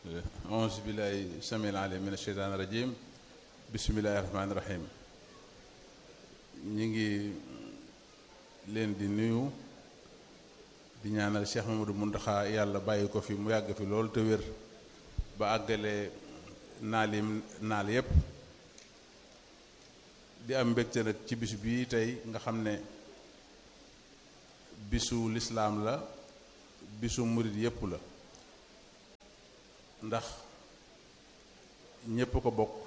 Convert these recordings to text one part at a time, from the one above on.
auzu billahi samil alim min asheytaan rajim bismillahi rahmaani rahim. ñi ngi leen di nuyu di ñaanal Cheikh Mamadou Mountakha yàlla bàyyi ko fi mu yàgg fi loolu te wér ba àggale naal yépp di am mbégte nag ci bis bii tey nga xam ne bisu lislaam la, bisu murit yépp la, ndax ñépp ko bokk.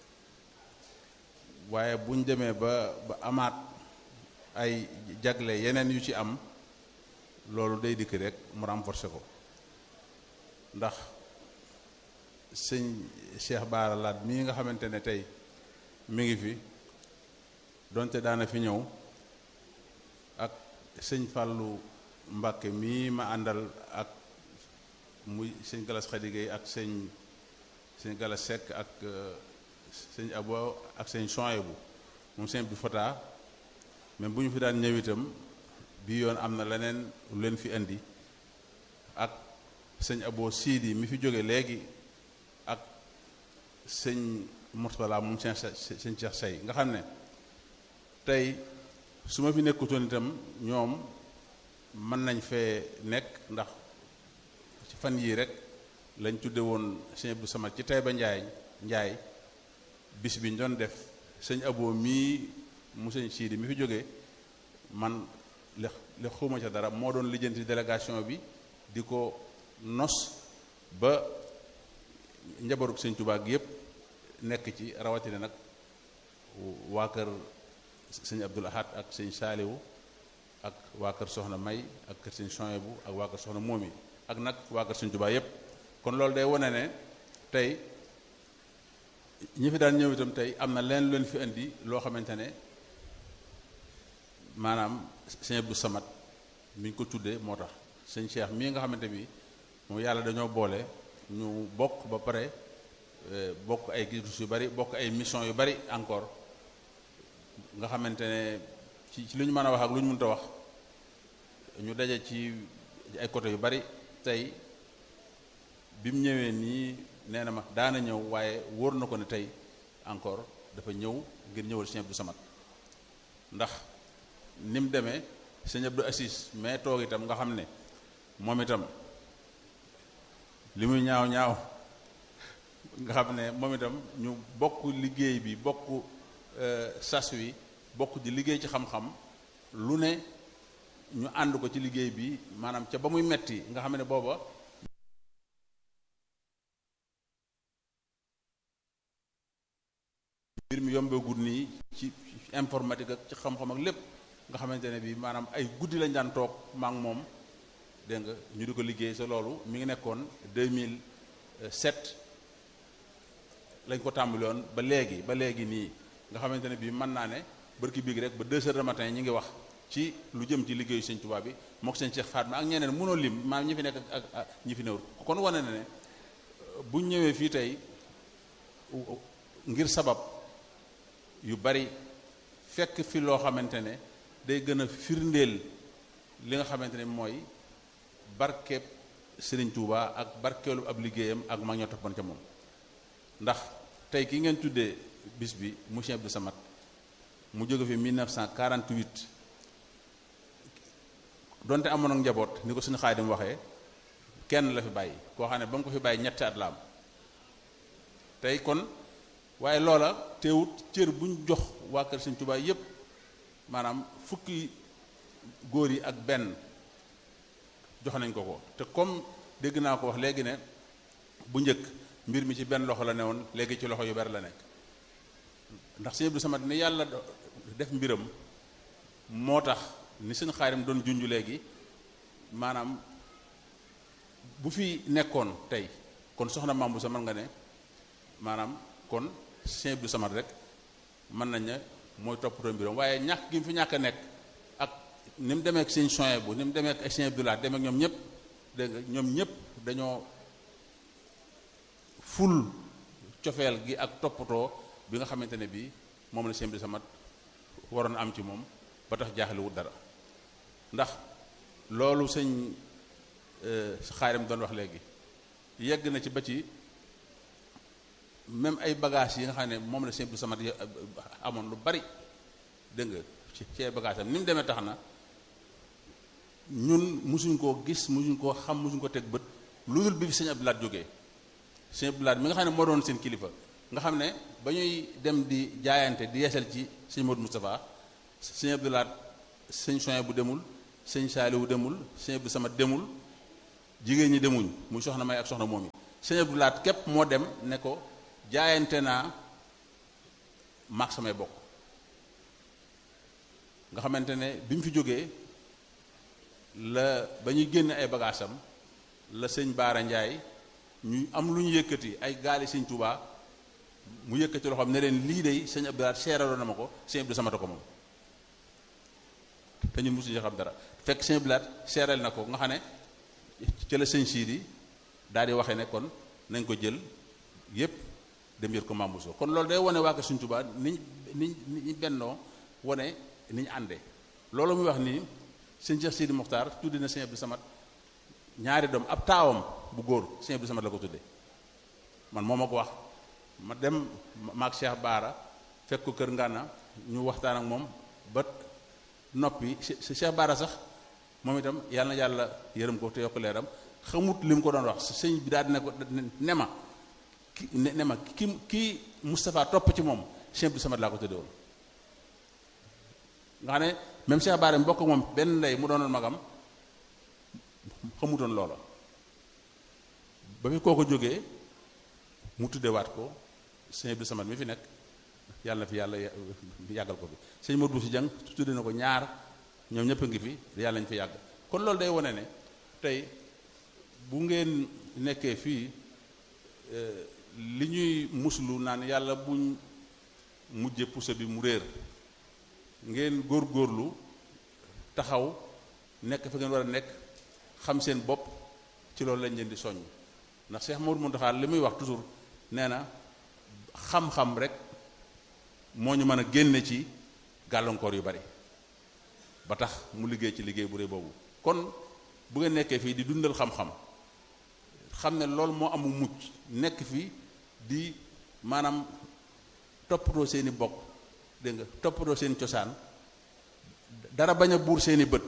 waaye buñ demee ba amaat ay jagle yeneen yu ci am, loolu day dikk rek mu renforcer ko. ndax sëñ Cheikh Bara Laat mii nga xamante ne tey mi ngi fi, donte daana fi ñëw, ak sëñ Fàllu Mbàkke mii ma àndal, ak muy sëñ Galas Xadigéey ak sëñ Galas Sekk ak sëñ Abo ak sëñ Soyebu moom sëñ Abdou Fata, même bu ñu fi daan ñëw itam bii yoon am na leneen lu leen fi indi, ak sëñ Abo Siidi mi fi jóge léegi, ak sëñ Murtala moom sëñ Cheikh Say, nga xam ne tey su ma fi nekkutoon itam ñoom mën nañ fee nekk, ndax ci fan yii rek lañ tudde woon sëñ Abdou Samad ci Taïba Njaay bis bi ñu doon def. sëñ Abo mii mu sëñ Siidi mi fi jógee, man li xuma ca dara, moo doon lijjanti délégation bi di ko nos ba njabootug sëñ Tuubaa gi yépp nekk ci, rawatina nag waa kër sëñ Abdul Ahad ak sëñ Saaliwu, ak waa kër soxna May, ak kër sëñ Soyebu, ak waa kër soxna Moomi, ak nag waa kër sëñ Tuubaa yépp. kon loolu day wone ne tey ñi fi daan ñëw itam tey am na leen lu leen fi indi loo xamante ne maanaam sëñ Abdou Samad mi ñu ko tuddee moo tax. sëñ Cheikh mii nga xamante bi moom yàlla dañoo boole ñu bokk ba pare bokk ay gis yu bari, bokk ay mission yu bari encore, nga xamante ne ci lu ñu mën a wax ak lu ñu mënta wax ñu daje ci ay côté yu bari. tey bi mu ñëwee nii nee na ma daana ñëw, waaye wóor na ko ne tey encore dafa ñëw ngir ñëwal sëñ Abdou Samad. ndax ni mu demee sëñ Abdou Assis mais toog itam nga xam ne moom itam li muy ñaaw nga xam ne moom itam ñu bokk liggéey bi, bokk sas wi, bokk di liggéey ci xam-xam, lu ne ñu ànd ko ci liggéey bi, maanaam ca ba muy metti nga xam ne booba mbir mi yombeegul nii ci informatique ak ci xam-xam ak lépp, nga xamante ne bi maanaam ay guddi lañ daan toog ma ak moom, dégg nga ñu di ko liggéey. sa loolu mi ngi nekkoon 2007 lañ ko tàmbaloon ba léegi nii, nga xamante ne bi mën naa ne bërki biig rek ba 2 heures du matin ñi ngi wax ci lu jëm ci liggéeyu sëñ Tuubaa bi mook sëñ Cheikh Fatma ak ñeneen mënoo lim maanaam ñi fi nekk ak ñi fi newul. kon wane na ne buñ ñëwee fii tey ngir sabab yu bari, fekk fi loo xamante ne day gën a firndeel li nga xamante ne mooy barkeeb Sëriñ Tuubaa ak barkeelu ab liggéeyam ak mag ñoo toppoon ca moom. ndax tey ki ngeen tuddee bis bi monsieur Abdou Samad mu jóge fi 1948, donte amoon ak njaboot ni ko suñu Xaadim waxee, kenn la fi bàyyi koo xam ne ba mu ko fi bàyyi ñetti at la am tey. kon waaye loola teewut cër buñ jox waa kër Sëriñ Tuubaa yépp, maanaam fukki góor yi ak benn jox nañ ko. te comme dégg naa ko wax léegi ne bu njëkk mbir mi ci benn loxo la ne woon, léegi ci loxo yu bari la nekk. ndax sëñ Abdou Samad ni yàlla def mbiram moo tax ni sëñ Xaadim doon junj léegi, maanaam bu fi nekkoon tey kon soxna Maam Bousso mën nga ne maanaam kon sëñ Abdou Samad rek mën nañ ne mooy toppatoo mbiram. waaye ñàkk gi mu fi ñàkk a nekk ak ni mu demee ak sëñ Soyebu, ni mu demee ak sëñ Abdou Lahat, demee ak ñoom ñëpp, dégg nga ñoom ñëpp dañoo ful cofeel gi ak toppatoo bi nga xamante ne bii moom la sëñ Abdou Samad waroon am ci moom, ba tax jaaxlewut dara. ndax loolu sëñ Xaadim doon wax léegi yegg na ci ba ci même ay bagages yi nga xam ne moom la Sëñ Abdou Samad amoon lu bari dégg nga ci ay bagages am ni mu demee tax na ñun musuñ koo gis musuñ koo xam musuñ ko teg bët lu dul bi fi Sëñ Abdou Lahad jógee Sëñ Abdou Lahad mi nga xam ne moo doon seen kilifa nga xam ne ba ñuy dem di jaayante di yeesal ci Sëñ Modou Moustapha Sëñ Abdou Lahad Sëñ Soye bu demul Sëñ Saaliwu demul Sëñ Abdou Samad demul jigéen ñi demuñ muy soxna May ak soxna Momi Sëñ Abdou Lahad képp moo dem ne ko jaayante naa maag samay bokk nga xamante ne bi mu fi jógee la ba ñuy génne ay bagaasam la sëñ Baara Njaay ñu am lu ñu yëkkati ay gaali Sëñ Tuubaa mu yëkkati loxoom ne leen lii de Sëñ Abdou Lahad seeraloon na ma ko Sëñ Abdou Samad ko moom te ñun mosuñu xam dara fekk Sëñ Abdou Lahad seeral na ko nga xam ne ci la sëñ Siidi daal di waxee ne kon nañ ko jël yépp dem yër ko Mame Bousso kon loolu day wane waa ko Sëñ Tuubaa ni bennoo wane ni ñu àndee loolu muy wax nii sëñ Cheikh Sidi Mokhtar tuddi na Sëñ Abdou Samad ñaari doom ab taawam bu góor Sëñ Abdou Samad la ko tudde man moo ma ko wax ma dem maag Cheikh Baara fekk ko kër Ngana ñu waxtaan ak moom ba noppi Cheikh Baara sax moom itam yàlla na yàlla yërëm ko te yokk leeram xamut li mu ko doon wax sëñ bi daal di ne ko ne ma kii Moustapha topp ci moom Sëñ Abdou Samad laa ko tudde woon nga xam ne même Cheikh Baara mbokk moom benn ndey mu doonoon magam xamutoon loola ba fi koo ko jógee mu tuddewaat ko Sëñ Abdou Samad mi fi nekk yàlla na fi yàlla yàggal ko fi sëñ Modou si jàng tudde na ko ñaar ñoom ñëpp a ngi fi yàlla nañ fi yàgg kon loolu day wane ne tey bu ngeen nekkee fii li ñuy muslu naan yàlla buñ mujje puso bi mu réer ngeen góorgóorlu taxaw nekk fa ngeen war a nekk xam seen bopp ci loolu lañ leen di soññ ndax Cheikh Mouhamadou Mountakha li muy wax toujours nee na xam-xam rek moo ñu mën a génne ci gàllankoor yu bari ba tax mu liggéey ci liggéey bu rëy boobu kon bu ngeen nekkee fii di dundal xam-xam xam ne loolu moo amu mucc nekk fi di maanaam toppatoo seeni bokk dégg nga toppatoo seen cosaan dara bañ a buur seeni bët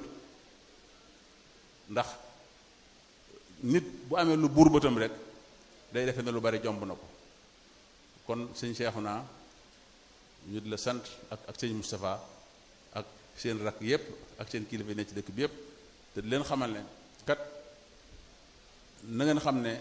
ndax nit bu amee lu buur bëtam rek day defe ne lu bari jomb na ko kon sëñ Cheikhouna ñu di la sant ak sëñ Moustapha ak seen rakk yépp ak seen kilifa yi ne ci dëkk bi yépp te di leen xamal ne kat na ngeen xam ne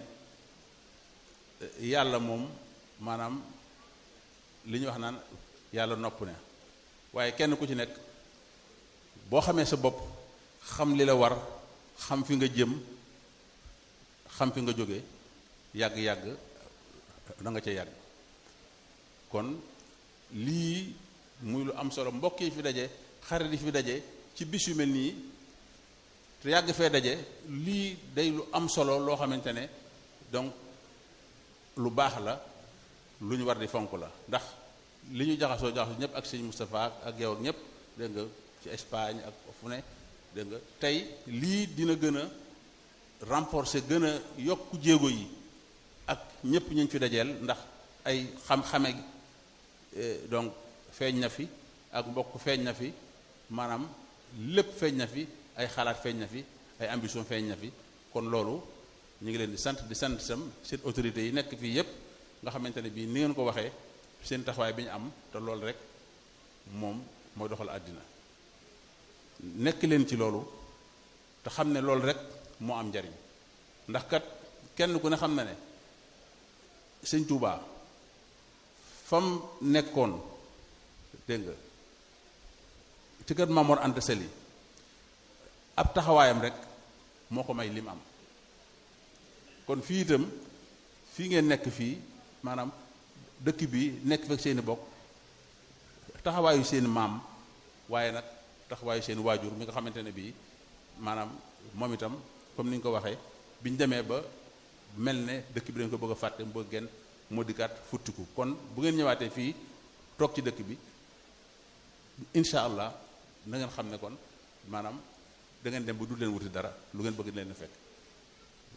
yàlla moom maanaam li ñuy wax naan yàlla nopp ne waaye kenn ku ci nekk boo xamee sa bopp xam li la war xam fi nga jëm xam fi nga jóge yàgg-yàgg da nga ca yàgg kon lii muy lu am solo mbokk yi fi daje xarit yi fi daje ci bis yu mel nii te yàgg fee daje lii day lu am solo loo xamante ne donc lu baax la lu ñu war di fonk la ndax li ñu jaxasoo ñëpp ak sëñ Moustapha ak yow ak ñëpp dégg nga ci Espagne ak fu ne dégg nga tey lii dina gën a renforcer gën a yokk jéego yi ak ñëpp ñu fi dajeel ndax ay xam-xame donc feeñ na fi ak mbokk feeñ na fi maanaam lépp feeñ na fi ay xalaat feeñ na fi ay ambition feeñ na fi kon loolu ñu ngi leen di sant sam seen autorités yi nekk fii yépp nga xamante ne bii ni ngeen ko waxee seen taxawaay bi ñu am te loolu rek moom mooy doxal àddina nekk leen ci loolu te xam ne loolu rek moo am njariñ ndax kat kenn ku ne xam na ne sëñ Touba fam nekkoon dégg nga ci kër Mamoor Anta Sali ab taxawaayam rek moo ko may lim am kon fii itam fii ngeen nekk fii maanaam dëkk bi nekk fekk seeni bokk taxawaayu seeni maam waaye nag taxawaayu seeni waajur mi nga xamante ne bii maanaam moom itam comme ni ñu ko waxee bi ñu demee ba mel ne dëkk bi dañ ko bëgg a fàtte mbëgg ngeen moo dikkaat futtiku kon bu ngeen ñëwaatee fii toog ci dëkk bi incha allah na ngeen xam ne kon maanaam da ngeen dem ba du leen wuti dara lu ngeen bëgg leen fekk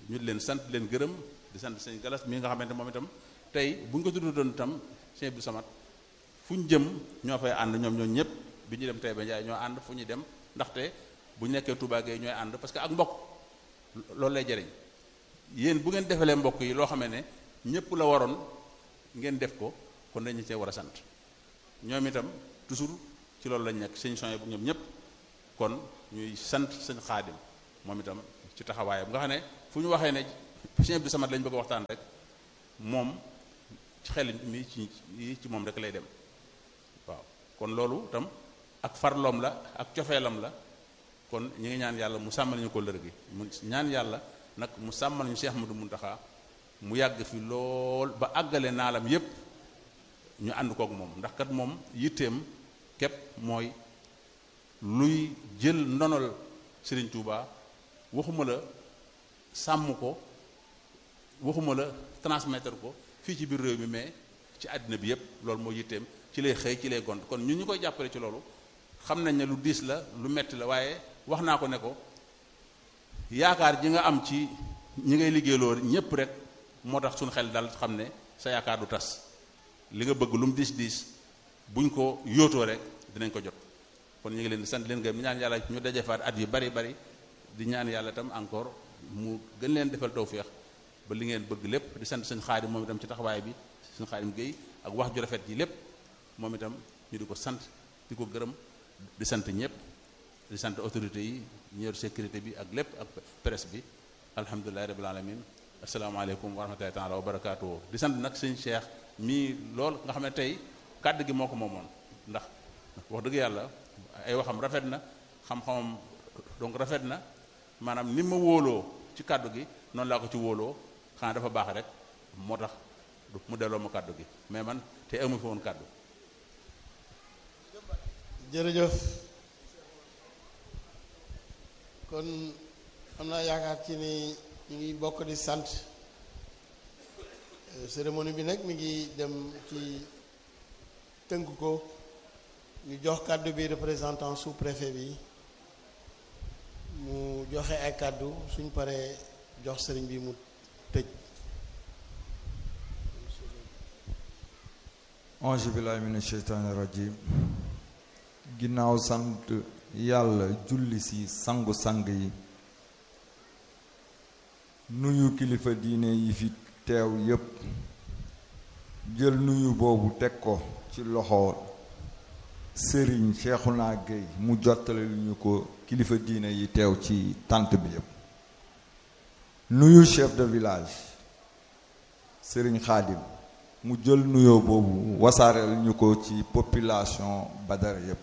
ñu leen sant leen gërëm di sant sëñ Galas mi nga xamante moom itam tey bu ñu ko tudd doon itam sëñ Abdou Samad fu ñu jëm ñoo fay ànd ñoom ñëpp bi ñu dem Taïba Ndiaye ñoo ànd fu ñu dem ndaxte bu ñu nekkee Touba Gueye ñooy ànd parce que ak mbokk loolu lay jëriñ yéen bu ngeen defalee mbokk yi loo xamee ne ñëpp la waroon ngeen def ko kon dañu cee war a sant ñoom itam toujours ci loolu lañ nekk sëñ Sonia bu ñoom ñëpp kon ñuy sant sëñ Xaadim moom itam ci taxawaayam nga xam ne fu ñu waxee ne sëñ Abdou Samad lañ bëgg a waxtaan rek moom ci xel mi ci moom rek lay dem waaw kon loolu itam ak farloom la ak cofeelam la kon ñu ngi ñaan yàlla mu sàmmal ñu ko lër gi mu ñaan yàlla nag mu sàmmal ñu Cheikh Ahmadou Mountakha mu yàgg fi lool ba àggale naalam yépp ñu ànd kook moom ndax kat moom yitteem képp mooy luy jël ndonol Serigne Touba waxuma la sàmm ko waxuma la transmettre ko fii ci biir réew mi mais ci àddina bi yépp loolu moo yitteem ci lay xëy ci lay gont kon ñun ñu koy jàppale ci loolu xam nañ ne lu diis la lu metti la waaye wax naa ko ne ko yaakaar ji nga am ci ñi ngay liggéeyloo ñépp rek moo tax suñu xel dal xam ne sa yaakaar du tas li nga bëgg lu mu diis diis buñ ko yóotoo rek dinañ ko jot kon ñu ngi leen di sant leen gërëm di ñaan yàlla ñu dajefaat at yu bari bari di ñaan yàlla itam encore mu gën leen defal tawféex ba li ngeen bëgg lépp di sant sëñ Xaadim moom itam ci taxawaay bi sëñ Xaadim Guèye ak wax ju rafet ji lépp moom itam ñu di ko sant di ko gërëm di sant ñëpp di sant autorités yi ñu yor sécurité bi ak lépp ak presse bi alhamdulilahi rabbil alamin asalaamaaleykum wa rahmatullahi taala wa barakaatu di sant nag sëñ Cheikh mii lool nga xam ne tey kàddu gi moo ko moomoon ndax wax dëgg yàlla ay waxam rafet na xam-xamam donc rafet na maanaam ni ma wóoloo ci kàddu gi noonu laa ko ci wóoloo xanaa dafa baax rek moo tax mu delloo ma kàddu gi mais man te amu fi woon kàddu. jërëjëf kon am naa yaakaar ci ni ñu ngi bokk di sant cérémonie bi nag mi ngi dem ci tënk ko ñu jox kàddu bi représentant sous-préfet bi mu joxe ay kàddu suñ paree jox sëriñ bi mu tëj. auzu billaahi mina sheytaani rajiim ginnaaw sant yàlla julli ci sangu-sang yi nuyu kilifa diine yi fi teew yépp jël nuyu boobu teg ko ci loxo sëriñ Cheikhouna Gueye mu jottale lu ñu ko kilifa diine yi teew ci tant bi yépp nuyu chef de village sëriñ Xaadim mu jël nuyoo boobu wasaareel ñu ko ci population Badara yépp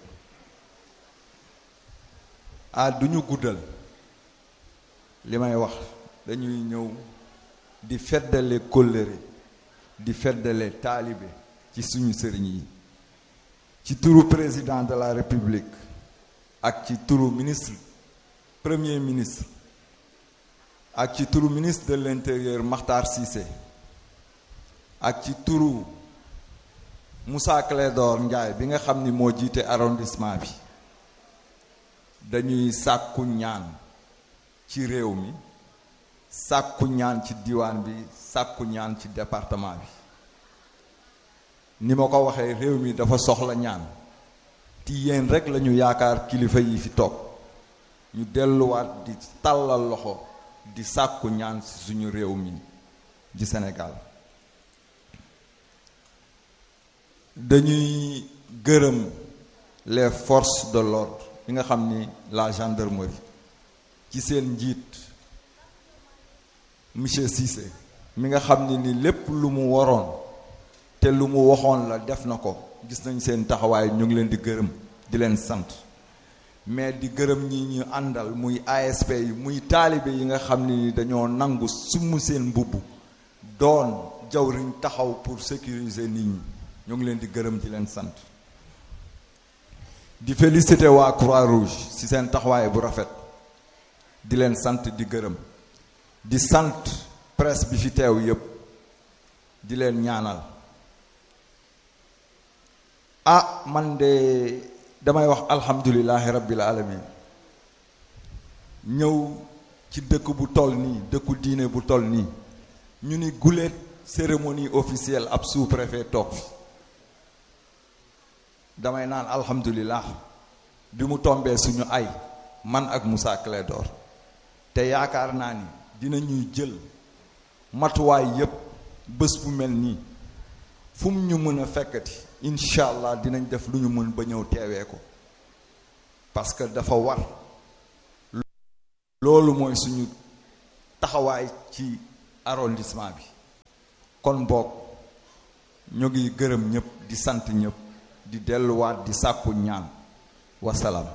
duñu guddal li may wax dañuy ñëw di feddale kóllëre di feddale taalibe ci suñu sëriñ yi ci turu président de la république ak ci turu ministre premier ministre ak ci turu ministre de l'intérieur Makhtar Cissé ak ci turu Moussa Clédor Ndiaye bi nga xam ni moo jiite arrondissement bi dañuy sàkku ñaan ci réew mi sàkku ñaan ci diwaan bi sàkku ñaan ci département bi ni ma ko waxee réew mi dafa soxla ñaan ti yéen rek lañu yaakaar kilifa yi fi toog ñu delluwaat di tàllal loxo di sàkku ñaan ci suñu réew mi di Sénégal dañuy gërëm les forces de l'ordre bi nga xam ni la gendarmerie ci seen njiit monsieur Cissé mi nga xam ni lépp lu mu waroon te lu mu waxoon la def na ko gis nañ seen taxawaay ñu ngi leen di gërëm di leen sant mais di gërëm ñi ñu àndal muy ASP yi muy taalibe yi nga xam ni dañoo nangu sumu seen mbubb doon jawriñ taxaw pour sécuriser nit ñi ñu ngi leen di gërëm di leen sant di féliciter waa Croix-Rouge ci seen taxawaay bu rafet di leen sant di gërëm di sant presse bi fi teew yépp di leen ñaanal man de damay wax alhamdulillahi rabbil alamin ñëw ci dëkk bu toll nii dëkku diine bu toll nii ñu ni guléet cérémonie officielle ab sous-préfet toog fi damay naan alhamdulilah bi mu tombee suñu ay man ak Moussa Clédor te yaakaar naa ni dinañuy jël matuwaay yépp bés bu mel nii fu mu ñu mën a fekkati incha allah dinañ def lu ñu mën ba ñëw teewee ko parce que dafa war loolu mooy suñu taxawaay ci arrondissement bi kon boog ñu ngi gërëm ñëpp di sant ñëpp di delluwaat di sàkku ñaan wasalaam.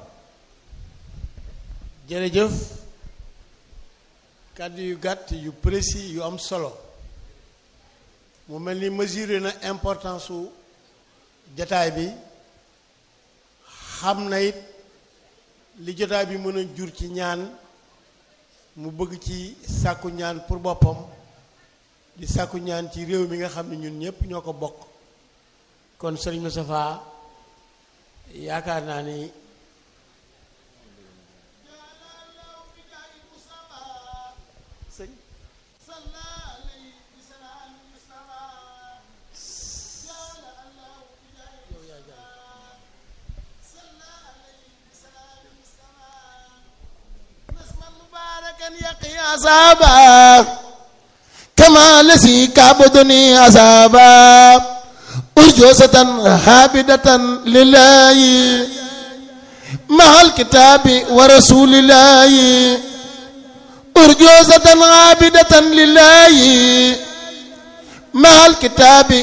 jërëjëf kàddu yu gàtt yu précis yu am solo mu mel ni mesuré na importance su jotaay bi xam na it li jotaay bi mën a jur ci ñaan mu bëgg ci sàkku ñaan pour boppam di sàkku ñaan ci réew mi nga xam ne ñun ñëpp ñoo ko bokk kon Serigne Moustapha yaakaar naa ni sëñ يقي عذابا كما لسي كابدني عذابا أرجوسة هابدة لله مع الكتاب ورسول الله أرجوسة هابدة لله مع الكتاب